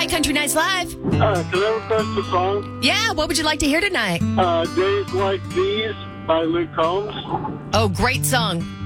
Hi, Country Nights Live. Can I request a song? Yeah, what would you like to hear tonight? Days Like These by Luke Combs. Oh, great song.